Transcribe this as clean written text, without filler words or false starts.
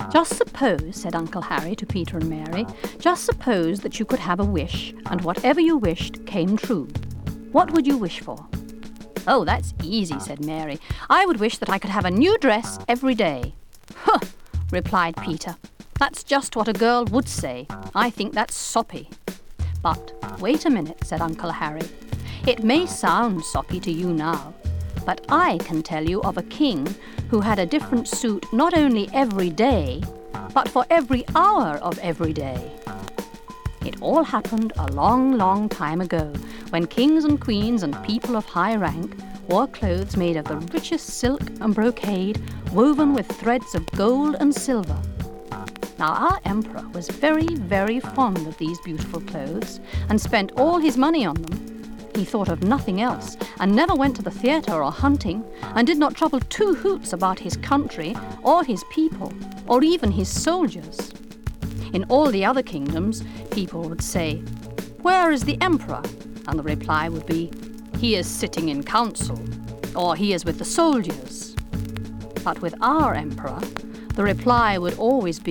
"Just suppose," said Uncle Harry to Peter and Mary, "just suppose that you could have a wish, and whatever you wished came true. What would you wish for?" "Oh, that's easy," said Mary. "I would wish that I could have a new dress every day." "Huh," replied Peter. "That's just what a girl would say. I think that's soppy." "But wait a minute," said Uncle Harry. "It may sound soppy to you now, but I can tell you of a king who had a different suit not only every day, but for every hour of every day. It all happened a long, long time ago, when kings and queens and people of high rank wore clothes made of the richest silk and brocade, woven with threads of gold and silver. Now our emperor was very, very fond of these beautiful clothes, and spent all his money on them. He thought of nothing else, and never went to the theatre or hunting, and did not trouble two hoots about his country, or his people, or even his soldiers. In all the other kingdoms, people would say, 'Where is the emperor?' And the reply would be, 'He is sitting in council,' or 'He is with the soldiers.' But with our emperor, the reply would always be,